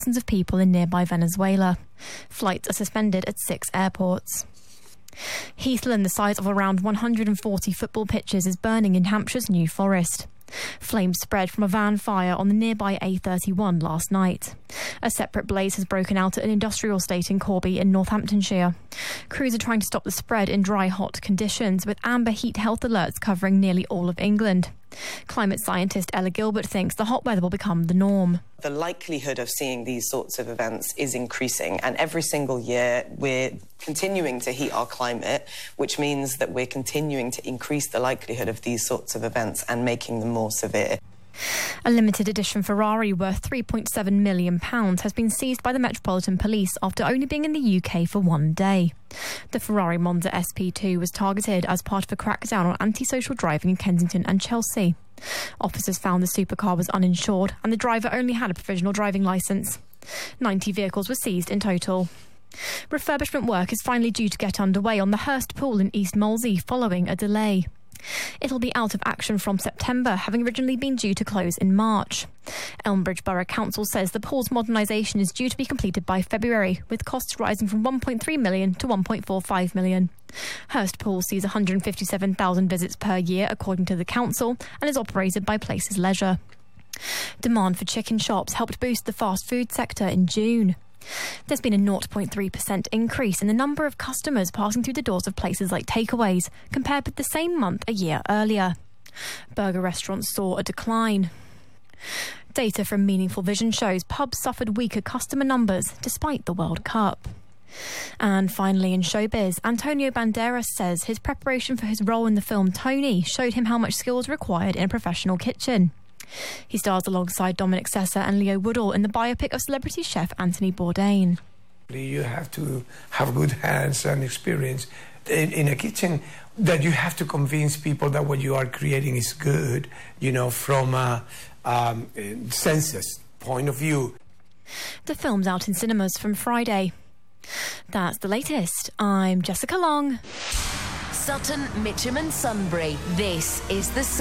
thousands of people in nearby Venezuela. Flights are suspended at 6 airports. Heathland, the size of around 140 football pitches, is burning in Hampshire's New Forest. Flames spread from a van fire on the nearby A31 last night. A separate blaze has broken out at an industrial estate in Corby in Northamptonshire. Crews are trying to stop the spread in dry, hot conditions, with amber heat health alerts covering nearly all of England. Climate scientist Ella Gilbert thinks the hot weather will become the norm. The likelihood of seeing these sorts of events is increasing, and every single year we're continuing to heat our climate, which means that we're continuing to increase the likelihood of these sorts of events and making them more severe. A limited edition Ferrari worth £3.7 million has been seized by the Metropolitan Police after only being in the UK for one day. The Ferrari Monza SP2 was targeted as part of a crackdown on antisocial driving in Kensington and Chelsea. Officers found the supercar was uninsured and the driver only had a provisional driving licence. 90 vehicles were seized in total. Refurbishment work is finally due to get underway on the Hurst Pool in East Molesey following a delay. It'll be out of action from September, having originally been due to close in March. Elmbridge Borough Council says the pool's modernisation is due to be completed by February, with costs rising from £1.3 million to £1.45 million. Hurst Pool sees 157,000 visits per year, according to the council, and is operated by Places Leisure. Demand for chicken shops helped boost the fast food sector in June. There's been a 0.3% increase in the number of customers passing through the doors of places like Takeaways compared with the same month a year earlier. Burger restaurants saw a decline. Data from Meaningful Vision shows pubs suffered weaker customer numbers despite the World Cup. And finally, in showbiz, Antonio Banderas says his preparation for his role in the film Tony showed him how much skill is required in a professional kitchen. He stars alongside Dominic Sessa and Leo Woodall in the biopic of celebrity chef Anthony Bourdain. You have to have good hands and experience in a kitchen, that you have to convince people that what you are creating is good, from a senses point of view. The film's out in cinemas from Friday. That's the latest. I'm Jessica Long. Sutton, Mitcham and Sunbury. This is The Sound.